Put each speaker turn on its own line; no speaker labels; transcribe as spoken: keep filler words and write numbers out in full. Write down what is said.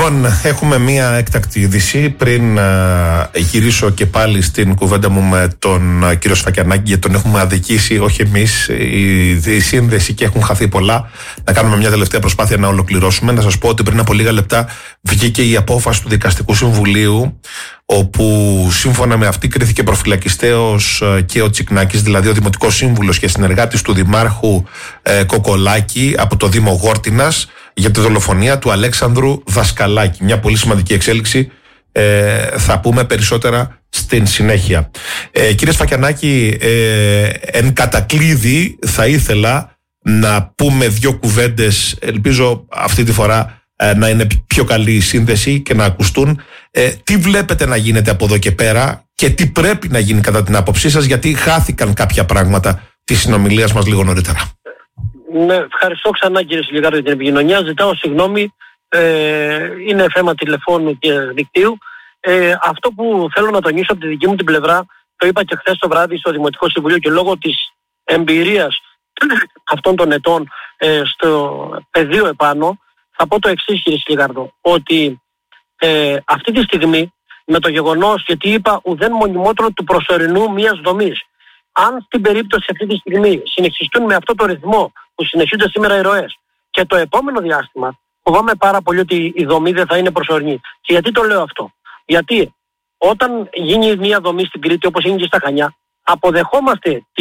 Λοιπόν, έχουμε μία έκτακτη είδηση πριν α, γυρίσω και πάλι στην κουβέντα μου με τον α, κύριο Σφακιανάκη, γιατί τον έχουμε αδικήσει, όχι εμείς, η, η σύνδεση και έχουν χαθεί πολλά. Να κάνουμε μια τελευταία προσπάθεια να ολοκληρώσουμε. Να σας πω ότι πριν από λίγα λεπτά βγήκε η απόφαση του Δικαστικού Συμβουλίου, όπου σύμφωνα με αυτή κρίθηκε προφυλακιστέος και ο Τσικνάκης, δηλαδή ο Δημοτικός Σύμβουλος και συνεργάτης του Δημάρχου ε, Κοκολάκη από το Δήμο Γόρτινας, για τη δολοφονία του Αλέξανδρου Δασκαλάκη. Μια πολύ σημαντική εξέλιξη, ε, θα πούμε περισσότερα στην συνέχεια. Ε, κύριε Σφακιανάκη, ε, εν κατακλείδη θα ήθελα να πούμε δύο κουβέντες, ελπίζω αυτή τη φορά ε, να είναι πιο καλή η σύνδεση και να ακουστούν. Ε, τι βλέπετε να γίνεται από εδώ και πέρα και τι πρέπει να γίνει κατά την άποψή σας, γιατί χάθηκαν κάποια πράγματα της συνομιλίας μας λίγο νωρίτερα.
Ναι, ευχαριστώ ξανά κύριε Σιλιγάρη για την επικοινωνία. Ζητάω συγγνώμη, ε, είναι θέμα τηλεφώνου και δικτύου. Ε, αυτό που θέλω να τονίσω από τη δική μου την πλευρά, το είπα και χθες το βράδυ στο Δημοτικό Συμβουλίο και λόγω της εμπειρίας αυτών των ετών ε, στο πεδίο επάνω, θα πω το εξής κύριε Σιλιγάρδο, ότι ε, αυτή τη στιγμή με το γεγονός, γιατί είπα ουδέν μονιμότερο του προσωρινού μιας δομής, αν στην περίπτωση αυτή τη στιγμή συνεχιστούν με αυτό το ρυθμό που συνεχίζονται σήμερα οι ροές και το επόμενο διάστημα, φοβάμαι πάρα πολύ ότι η δομή δεν θα είναι προσωρινή. Και γιατί το λέω αυτό? Γιατί όταν γίνει μια δομή στην Κρήτη, όπως είναι και στα Χανιά, αποδεχόμαστε την